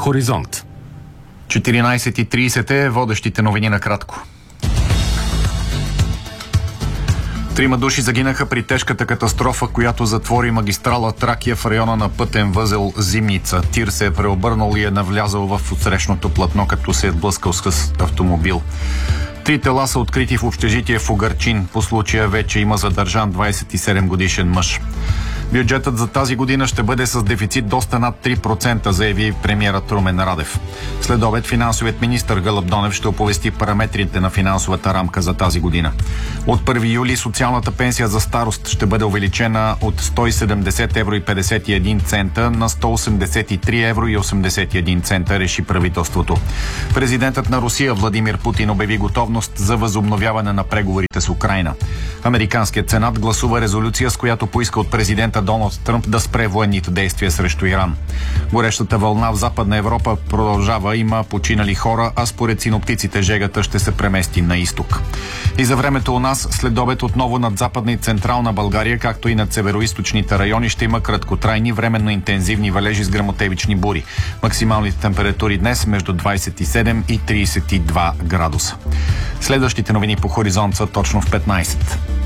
Хоризонт. 14:30 е водещите новини на кратко. 3 души загинаха при тежката катастрофа, която затвори магистрала Тракия в района на пътен възел Зимница. Тир се е преобърнал и е навлязал в отсрещното платно, като се е сблъскал с автомобил. 3 тела са открити в общежитие в Угърчин. По случая вече има задържан 27-годишен мъж. Бюджетът за тази година ще бъде с дефицит доста над 3%, заяви премиерът Румен Радев. След обед финансовият министър Гълъб Донев ще оповести параметрите на финансовата рамка за тази година. От 1 юли социалната пенсия за старост ще бъде увеличена от 170 евро и 51 цента на 183 евро и 81 цента, реши правителството. Президентът на Русия Владимир Путин обяви готовност за възобновяване на преговорите с Украйна. Американският сенат гласува резолюция, с която поиска от президента Доналд Тръмп да спре военните действия срещу Иран. Горещата вълна в Западна Европа продължава, има починали хора, а според синоптиците жегата ще се премести на изток. И за времето у нас, след обед отново над Западна и Централна България, както и над североизточните райони, ще има краткотрайни, временно интензивни валежи с гръмотевични бури. Максималните температури днес между 27 и 32 градуса. Следващите новини по Хоризонт са точно в 15.